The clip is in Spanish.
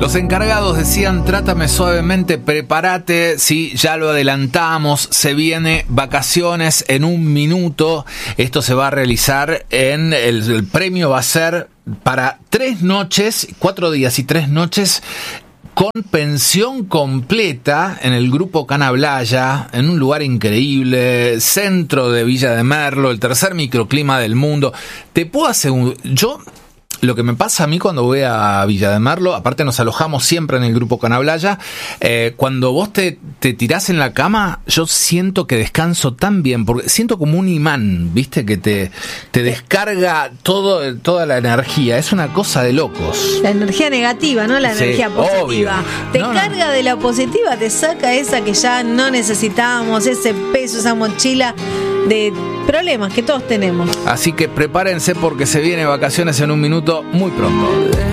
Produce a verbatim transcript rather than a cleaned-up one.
Los encargados decían, trátame suavemente, prepárate, sí, ya lo adelantamos, se viene vacaciones en un minuto. Esto se va a realizar en, el, el premio va a ser para tres noches, cuatro días y tres noches, con pensión completa en el Grupo Canablaya, en un lugar increíble, centro de Villa de Merlo, el tercer microclima del mundo. Te puedo asegurar, yo... Lo que me pasa a mí cuando voy a Villa de Merlo, aparte nos alojamos siempre en el Grupo Canablaya, eh, cuando vos te, te tirás en la cama, yo siento que descanso tan bien, porque siento como un imán, ¿viste? Que te, te descarga todo, toda la energía, es una cosa de locos. La energía negativa, no la Sí, energía positiva. obvio. Te No, carga no. de la positiva, te saca esa que ya no necesitábamos, ese peso, esa mochila de problemas que todos tenemos. Así que prepárense porque se viene vacaciones en un minuto muy pronto.